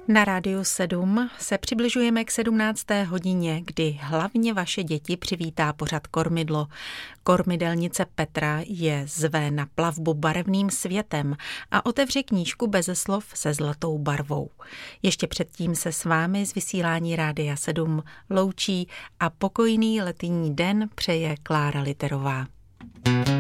Na Rádiu 7 se přibližujeme k 17. hodině, kdy hlavně vaše děti přivítá pořad Kormidlo. Kormidelnice Petra je zve na plavbu barevným světem a otevře knížku beze slov se zlatou barvou. Ještě předtím se s vámi z vysílání Rádia 7 loučí a pokojný letní den přeje Klára Literová.